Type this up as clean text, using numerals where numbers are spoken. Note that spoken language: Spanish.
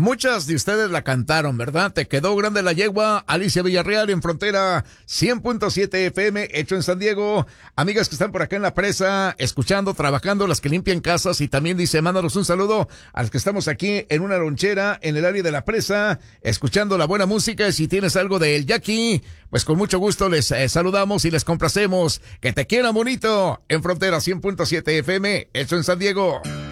Muchas de ustedes la cantaron, ¿verdad? Te quedó grande la yegua. Alicia Villarreal en Frontera 100.7 FM, hecho en San Diego. Amigas que están por acá en la presa, escuchando, trabajando, las que limpian casas. Y también dice, mándanos un saludo a los que estamos aquí en una lonchera en el área de la presa, escuchando la buena música. Y si tienes algo de El Jackie, pues con mucho gusto les saludamos y les complacemos. Que te quieran bonito en Frontera 100.7 FM, hecho en San Diego.